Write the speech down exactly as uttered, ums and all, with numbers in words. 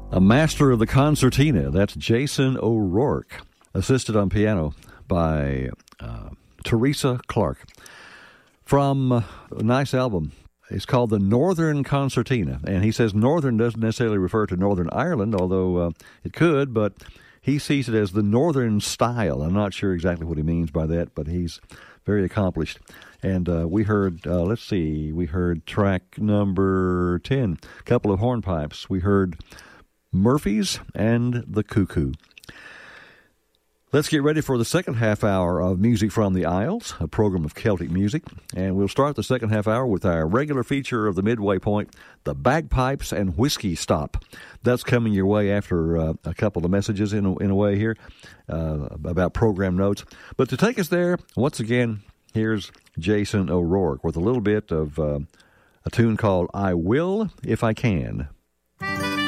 A master of the concertina, that's Jason O'Rourke, assisted on piano by uh, Teresa Clark. From a nice album, it's called the Northern Concertina, and he says Northern doesn't necessarily refer to Northern Ireland, although uh, it could, but he sees it as the Northern style. I'm not sure exactly what he means by that, but he's very accomplished. And uh, we heard, uh, let's see, we heard track number ten, a couple of hornpipes. We heard Murphys and the Cuckoo. Let's get ready for the second half hour of Music from the Isles, a program of Celtic music. And we'll start the second half hour with our regular feature of the midway point, the Bagpipes and Whiskey Stop. That's coming your way after uh, a couple of messages in a, in a way here uh, about program notes. But to take us there, once again, here's Jason O'Rourke with a little bit of uh, a tune called I Will If I Can.